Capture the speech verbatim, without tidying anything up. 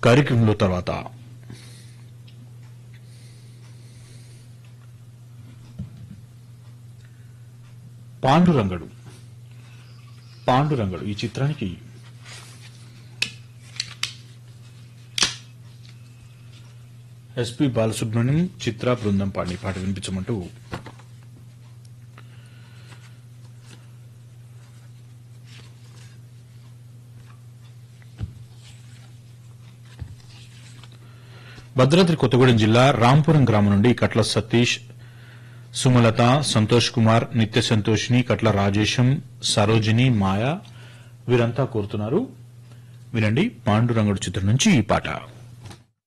కార్యక్రమంలో తర్వాత పాండురంగడు పాండురంగడు ఈ చిత్రానికి ఎస్పి బాలసుబ్రహ్మణ్యం చిత్ర బృందం పాడిన పాట వినిపించమంటూ భద్రాద్రి కొత్తగూడెం జిల్లా రాంపురం గ్రామం నుండి కట్ల సతీష్, సుమలత, సంతోష్ కుమార్, నిత్య సంతోషిని, కట్ల రాజేశం, సరోజిని, మాయ వీరంతా కోరుతున్నారు. వినండి పాండురంగడు చిత్రం నుంచి ఈ పాట.